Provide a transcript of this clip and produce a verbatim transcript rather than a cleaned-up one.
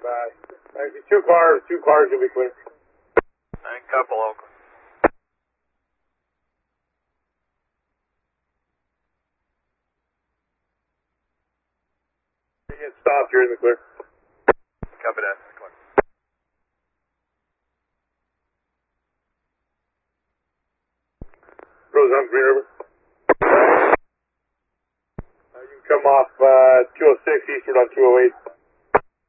Bye. Actually, two cars, two cars will be clear. Nine couple Oakland. You get stopped, you're in the clear. Copy that. Clear. Rose on Green River. Uh, you can come off uh, two oh six eastward on two oh eight.